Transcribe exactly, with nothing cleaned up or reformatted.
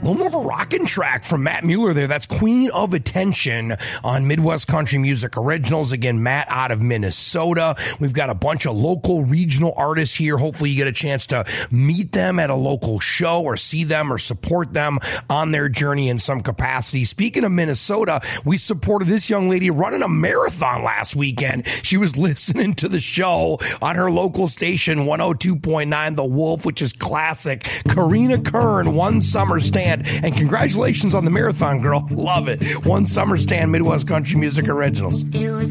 A little more of a rockin' track from Matt Mueller there. That's Queen of Attention on Midwest Country Music Originals. Again, Matt out of Minnesota. We've got a bunch of local regional artists here. Hopefully you get a chance to meet them at a local show or see them or support them on their journey in some capacity. Speaking of Minnesota, we supported this young lady running a marathon last weekend. She was listening to the show on her local station, one oh two point nine The Wolf, which is classic. Karina Kern, One Summer Stand. And congratulations on the marathon, girl. Love it. One Summer Stand, Midwest Country Music Originals. It was